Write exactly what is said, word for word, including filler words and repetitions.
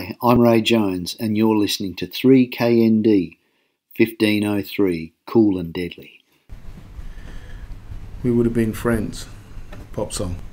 Hi, I'm Ray Jones, and you're listening to three K N D fifteen oh three, Cool and Deadly. We would have been friends. Pop song.